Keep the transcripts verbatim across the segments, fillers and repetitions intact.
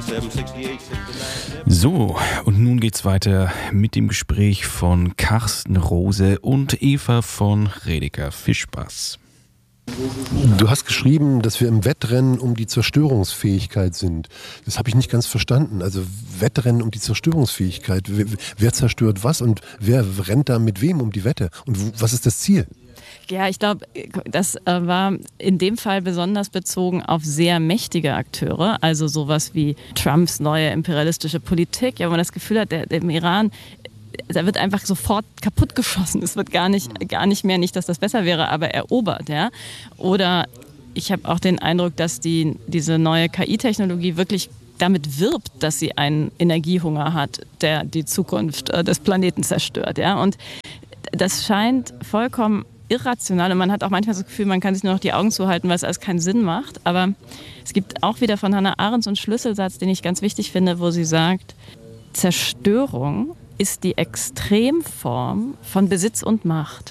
So, und nun geht's weiter mit dem Gespräch von Carsten Rose und Eva von Redeker. Viel Spaß. Du hast geschrieben, dass wir im Wettrennen um die Zerstörungsfähigkeit sind. Das habe ich nicht ganz verstanden. Also Wettrennen um die Zerstörungsfähigkeit. Wer, wer zerstört was und wer rennt da mit wem um die Wette? Und wo, was ist das Ziel? Ja, ich glaube, das äh, war in dem Fall besonders bezogen auf sehr mächtige Akteure, also sowas wie Trumps neue imperialistische Politik. Ja, wo man das Gefühl hat, der, der im Iran, da wird einfach sofort kaputtgeschossen. Es wird gar nicht, gar nicht mehr, nicht, dass das besser wäre, aber erobert. Ja? Oder ich habe auch den Eindruck, dass die, diese neue K I-Technologie wirklich damit wirbt, dass sie einen Energiehunger hat, der die Zukunft äh, des Planeten zerstört. Ja? Und das scheint vollkommen irrational und man hat auch manchmal das Gefühl, man kann sich nur noch die Augen zuhalten, weil es alles keinen Sinn macht. Aber es gibt auch wieder von Hannah Arendt so einen Schlüsselsatz, den ich ganz wichtig finde, wo sie sagt, Zerstörung ist die Extremform von Besitz und Macht.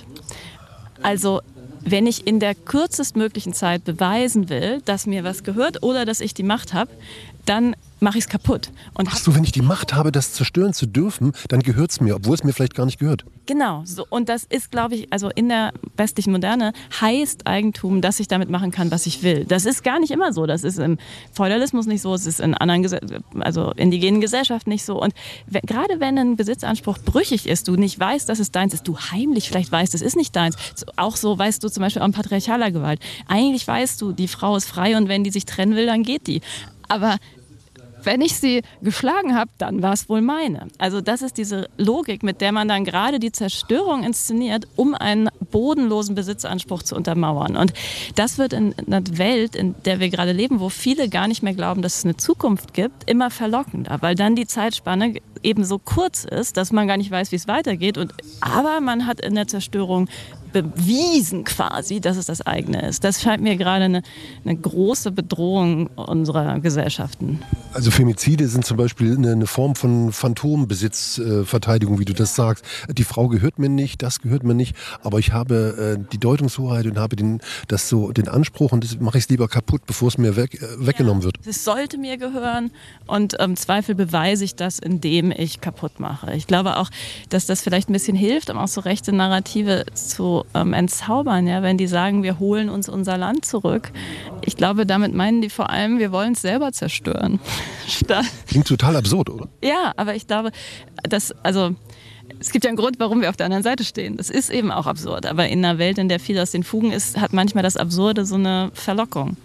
Also wenn ich in der kürzestmöglichen Zeit beweisen will, dass mir was gehört oder dass ich die Macht habe, dann mache ich es kaputt. Und Ach so, wenn ich die Macht habe, das zerstören zu dürfen, dann gehört es mir, obwohl es mir vielleicht gar nicht gehört. Genau, so. Und das ist, glaube ich, also in der westlichen Moderne heißt Eigentum, dass ich damit machen kann, was ich will. Das ist gar nicht immer so. Das ist im Feudalismus nicht so, es ist in anderen, Gese- also indigenen Gesellschaften nicht so. Und we- gerade wenn ein Besitzanspruch brüchig ist, du nicht weißt, dass es deins ist, du heimlich vielleicht weißt, es ist nicht deins. So, auch so weißt du zum Beispiel auch in patriarchaler Gewalt. Eigentlich weißt du, die Frau ist frei und wenn die sich trennen will, dann geht die. Aber wenn ich sie geschlagen habe, dann war es wohl meine. Also das ist diese Logik, mit der man dann gerade die Zerstörung inszeniert, um einen bodenlosen Besitzanspruch zu untermauern. Und das wird in einer Welt, in der wir gerade leben, wo viele gar nicht mehr glauben, dass es eine Zukunft gibt, immer verlockender, weil dann die Zeitspanne eben so kurz ist, dass man gar nicht weiß, wie es weitergeht. Und, aber man hat in der Zerstörung bewiesen quasi, dass es das eigene ist. Das scheint mir gerade eine, eine große Bedrohung unserer Gesellschaften. Also Femizide sind zum Beispiel eine, eine Form von Phantombesitzverteidigung, äh, wie du das sagst. Die Frau gehört mir nicht, das gehört mir nicht, aber ich habe äh, die Deutungshoheit und habe den, das so, den Anspruch und das mache ich es lieber kaputt, bevor es mir weg, äh, weggenommen ja, wird. Es sollte mir gehören und im ähm, Zweifel beweise ich das, indem ich kaputt mache. Ich glaube auch, dass das vielleicht ein bisschen hilft, um auch so rechte Narrative zu ähm, entzaubern, ja, wenn die sagen, wir holen uns unser Land zurück. Ich glaube, damit meinen die vor allem, wir wollen es selber zerstören. Klingt total absurd, oder? Ja, aber ich glaube, dass, also es gibt ja einen Grund, warum wir auf der anderen Seite stehen. Das ist eben auch absurd. Aber in einer Welt, in der viel aus den Fugen ist, hat manchmal das Absurde so eine Verlockung.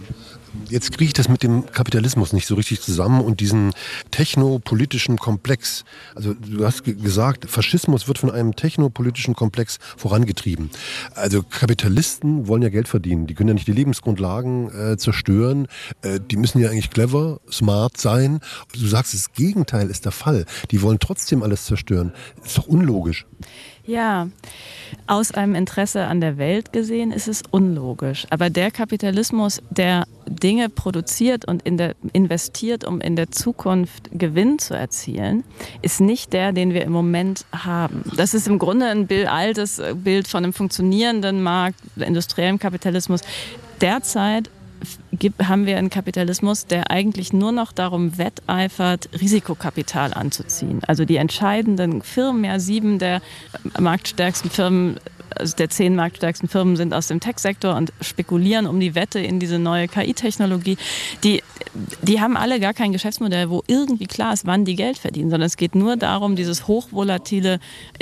Jetzt kriege ich das mit dem Kapitalismus nicht so richtig zusammen und diesen technopolitischen Komplex. Also du hast g- gesagt, Faschismus wird von einem technopolitischen Komplex vorangetrieben. Also Kapitalisten wollen ja Geld verdienen. Die können ja nicht die Lebensgrundlagen äh, zerstören. Äh, die müssen ja eigentlich clever, smart sein. Du sagst, das Gegenteil ist der Fall. Die wollen trotzdem alles zerstören. Ist doch unlogisch. Ja, aus einem Interesse an der Welt gesehen ist es unlogisch. Aber der Kapitalismus, der Dinge produziert und in der, investiert, um in der Zukunft Gewinn zu erzielen, ist nicht der, den wir im Moment haben. Das ist im Grunde ein Bild, altes Bild von einem funktionierenden Markt, industriellem Kapitalismus. Derzeit Gibt, haben wir einen Kapitalismus, der eigentlich nur noch darum wetteifert, Risikokapital anzuziehen. Also die entscheidenden Firmen, ja sieben der marktstärksten Firmen, also der zehn marktstärksten Firmen sind aus dem Tech-Sektor und spekulieren um die Wette in diese neue K I-Technologie. Die, die haben alle gar kein Geschäftsmodell, wo irgendwie klar ist, wann die Geld verdienen, sondern es geht nur darum, dieses hochvolatile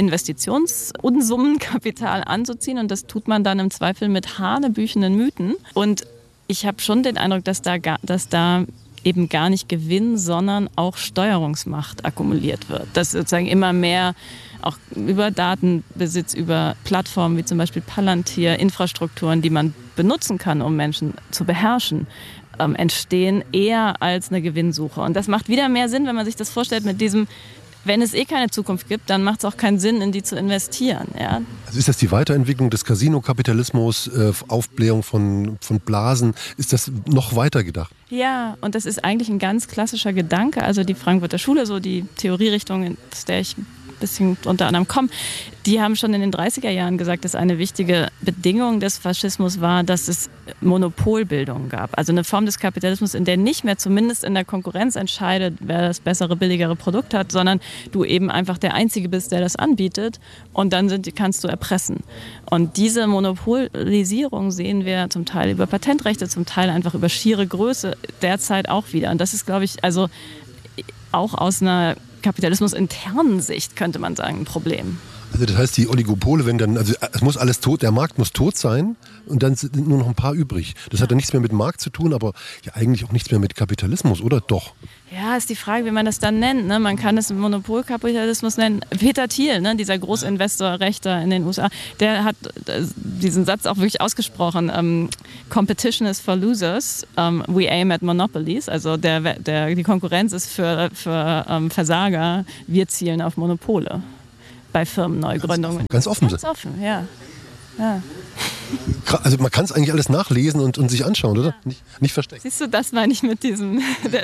Investitionsunsummenkapital anzuziehen und das tut man dann im Zweifel mit hanebüchenden Mythen. Und ich habe schon den Eindruck, dass da, dass da eben gar nicht Gewinn, sondern auch Steuerungsmacht akkumuliert wird. Dass sozusagen immer mehr auch über Datenbesitz, über Plattformen wie zum Beispiel Palantir, Infrastrukturen, die man benutzen kann, um Menschen zu beherrschen, ähm, entstehen eher als eine Gewinnsuche. Und das macht wieder mehr Sinn, wenn man sich das vorstellt mit diesem, wenn es eh keine Zukunft gibt, dann macht es auch keinen Sinn, in die zu investieren. Ja? Also ist das die Weiterentwicklung des Casino-Kapitalismus, äh, Aufblähung von, von Blasen? Ist das noch weiter gedacht? Ja, und das ist eigentlich ein ganz klassischer Gedanke. Also die Frankfurter Schule, so die Theorierichtung, aus der ich bisschen unter anderem kommen, die haben schon in den dreißiger Jahren gesagt, dass eine wichtige Bedingung des Faschismus war, dass es Monopolbildung gab. Also eine Form des Kapitalismus, in der nicht mehr zumindest in der Konkurrenz entscheidet, wer das bessere, billigere Produkt hat, sondern du eben einfach der Einzige bist, der das anbietet und dann sind, kannst du erpressen. Und diese Monopolisierung sehen wir zum Teil über Patentrechte, zum Teil einfach über schiere Größe derzeit auch wieder. Und das ist, glaube ich, also auch aus einer kapitalismusinternen Sicht, könnte man sagen, ein Problem. Also das heißt, die Oligopole, wenn dann, also es muss alles tot, der Markt muss tot sein und dann sind nur noch ein paar übrig. Das hat dann nichts mehr mit Markt zu tun, aber ja eigentlich auch nichts mehr mit Kapitalismus, oder doch? Ja, ist die Frage, wie man das dann nennt. Ne? Man kann es Monopolkapitalismus nennen. Peter Thiel, ne? dieser Großinvestor Rechter in den U S A, der hat diesen Satz auch wirklich ausgesprochen. Um, Competition is for losers, um, we aim at monopolies. Also der, der, die Konkurrenz ist für, für um, Versager, wir zielen auf Monopole bei Firmenneugründungen. Ganz offen. Ganz offen, ja. ja. Also man kann es eigentlich alles nachlesen und, und sich anschauen, oder? Ja. Nicht, nicht versteckt. Siehst du, das meine ich mit diesem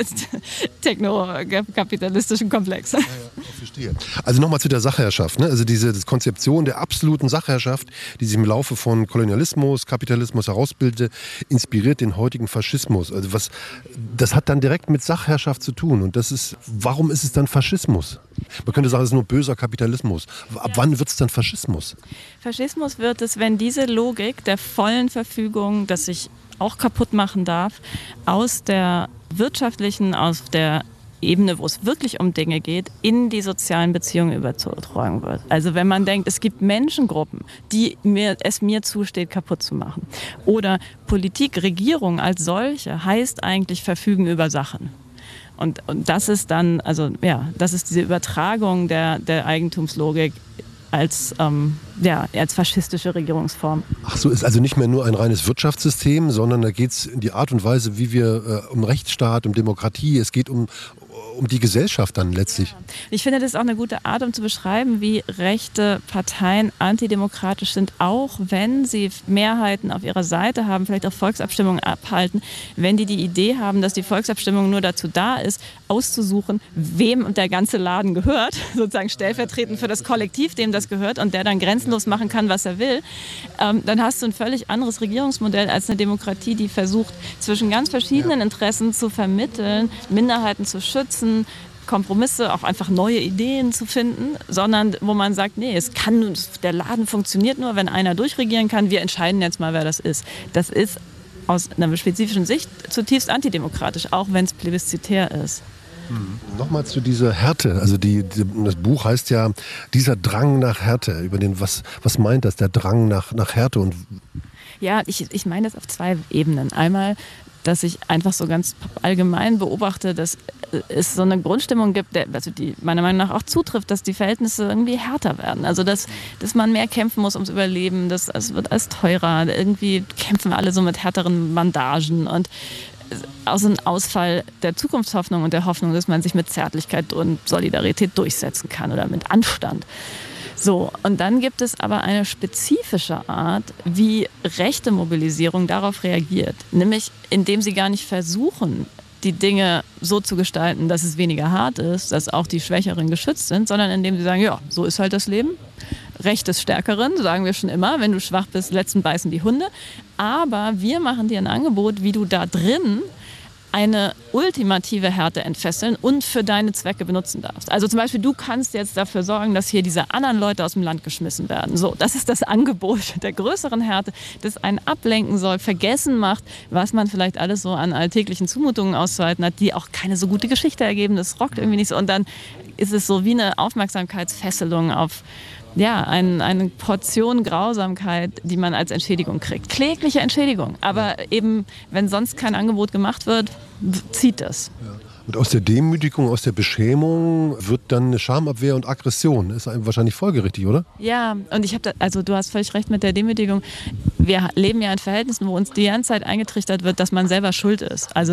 techno-kapitalistischen Komplex. Ja, ja, ich verstehe. Also nochmal zu der Sachherrschaft. Ne? Also diese das Konzeption der absoluten Sachherrschaft, die sich im Laufe von Kolonialismus, Kapitalismus herausbildete, inspiriert den heutigen Faschismus. Also was, das hat dann direkt mit Sachherrschaft zu tun. Und das ist, warum ist es dann Faschismus? Man könnte sagen, es ist nur böser Kapitalismus. Ab ja. wann wird es dann Faschismus? Faschismus wird es, wenn diese Logik der vollen Verfügung, das sich auch kaputt machen darf, aus der wirtschaftlichen, aus der Ebene, wo es wirklich um Dinge geht, in die sozialen Beziehungen übertragen wird. Also wenn man denkt, es gibt Menschengruppen, die mir, es mir zusteht, kaputt zu machen. Oder Politik, Regierung als solche heißt eigentlich verfügen über Sachen. Und, und das ist dann, also ja, das ist diese Übertragung der, der Eigentumslogik als, ähm, ja, als faschistische Regierungsform. Ach so, ist also nicht mehr nur ein reines Wirtschaftssystem, sondern da geht es in die Art und Weise, wie wir äh, um Rechtsstaat, um Demokratie, es geht um, um die Gesellschaft dann letztlich. Ja. Ich finde, das ist auch eine gute Art, um zu beschreiben, wie rechte Parteien antidemokratisch sind, auch wenn sie Mehrheiten auf ihrer Seite haben, vielleicht auch Volksabstimmungen abhalten, wenn die die Idee haben, dass die Volksabstimmung nur dazu da ist, auszusuchen, wem der ganze Laden gehört, sozusagen stellvertretend für das Kollektiv, dem das gehört und der dann grenzenlos machen kann, was er will, ähm, dann hast du ein völlig anderes Regierungsmodell als eine Demokratie, die versucht, zwischen ganz verschiedenen Interessen zu vermitteln, Minderheiten zu schützen, Kompromisse, auch einfach neue Ideen zu finden, sondern wo man sagt, nee, es kann, der Laden funktioniert nur, wenn einer durchregieren kann, wir entscheiden jetzt mal, wer das ist. Das ist aus einer spezifischen Sicht zutiefst antidemokratisch, auch wenn es plebiszitär ist. Mhm. Nochmal zu dieser Härte, also die, die, das Buch heißt ja, dieser Drang nach Härte, über den, was, was meint das, der Drang nach, nach Härte? Und ja, ich, ich meine das auf zwei Ebenen. Einmal, dass ich einfach so ganz allgemein beobachte, dass es so eine Grundstimmung gibt, der, also die meiner Meinung nach auch zutrifft, dass die Verhältnisse irgendwie härter werden. Also dass, dass man mehr kämpfen muss ums Überleben, dass, es wird alles teurer, irgendwie kämpfen alle so mit härteren Bandagen und aus einem Ausfall der Zukunftshoffnung und der Hoffnung, dass man sich mit Zärtlichkeit und Solidarität durchsetzen kann oder mit Anstand. So, und dann gibt es aber eine spezifische Art, wie rechte Mobilisierung darauf reagiert. Nämlich, indem sie gar nicht versuchen, die Dinge so zu gestalten, dass es weniger hart ist, dass auch die Schwächeren geschützt sind, sondern indem sie sagen, ja, so ist halt das Leben. Recht des Stärkeren, sagen wir schon immer. Wenn du schwach bist, letzten beißen die Hunde. Aber wir machen dir ein Angebot, wie du da drin eine ultimative Härte entfesseln und für deine Zwecke benutzen darfst. Also zum Beispiel, du kannst jetzt dafür sorgen, dass hier diese anderen Leute aus dem Land geschmissen werden. So, das ist das Angebot der größeren Härte, das einen ablenken soll, vergessen macht, was man vielleicht alles so an alltäglichen Zumutungen auszuhalten hat, die auch keine so gute Geschichte ergeben. Das rockt irgendwie nicht so. Und dann ist es so wie eine Aufmerksamkeitsfesselung auf ja, ein, eine Portion Grausamkeit, die man als Entschädigung kriegt. Klägliche Entschädigung. Aber eben, wenn sonst kein Angebot gemacht wird, zieht das. Ja. Und aus der Demütigung, aus der Beschämung wird dann eine Schamabwehr und Aggression. Ist einem wahrscheinlich folgerichtig, oder? Ja, und ich habe da, also du hast völlig recht mit der Demütigung. Wir leben ja in Verhältnissen, wo uns die ganze Zeit eingetrichtert wird, dass man selber schuld ist. Also,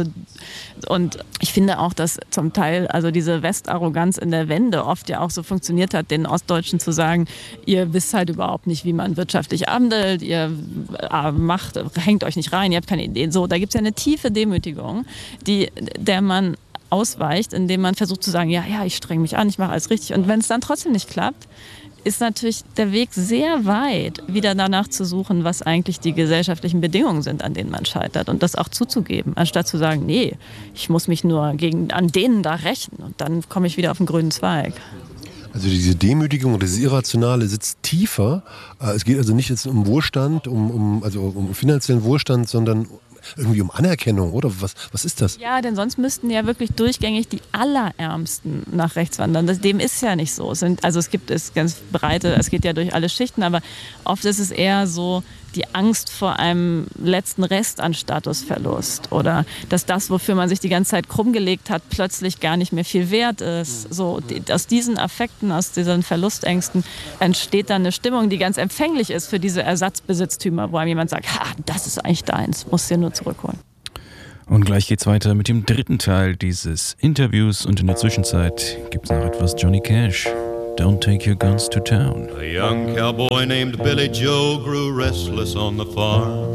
und ich finde auch, dass zum Teil also diese Westarroganz in der Wende oft ja auch so funktioniert hat, den Ostdeutschen zu sagen, ihr wisst halt überhaupt nicht, wie man wirtschaftlich handelt, ihr macht, hängt euch nicht rein, ihr habt keine Ideen. So, da gibt es ja eine tiefe Demütigung, die, der man ausweicht, indem man versucht zu sagen, ja, ja, ich streng mich an, ich mache alles richtig. Und wenn es dann trotzdem nicht klappt, ist natürlich der Weg sehr weit, wieder danach zu suchen, was eigentlich die gesellschaftlichen Bedingungen sind, an denen man scheitert und das auch zuzugeben, anstatt zu sagen, nee, ich muss mich nur gegen, an denen da rächen und dann komme ich wieder auf den grünen Zweig. Also diese Demütigung und das Irrationale sitzt tiefer. Es geht also nicht jetzt um Wohlstand, um, um, also um finanziellen Wohlstand, sondern irgendwie um Anerkennung, oder? Was, was ist das? Ja, denn sonst müssten ja wirklich durchgängig die Allerärmsten nach rechts wandern. Das, dem ist ja nicht so. Es sind, also es gibt es ganz breite, es geht ja durch alle Schichten, aber oft ist es eher so die Angst vor einem letzten Rest an Statusverlust oder dass das, wofür man sich die ganze Zeit krumm gelegt hat, plötzlich gar nicht mehr viel wert ist. So, die, aus diesen Affekten, aus diesen Verlustängsten entsteht dann eine Stimmung, die ganz empfänglich ist für diese Ersatzbesitztümer, wo einem jemand sagt, ha, das ist eigentlich deins, musst dir nur zurückholen. Und gleich geht's weiter mit dem dritten Teil dieses Interviews und in der Zwischenzeit gibt's noch etwas Johnny Cash. Don't take your guns to town. A young cowboy named Billy Joe grew restless on the farm.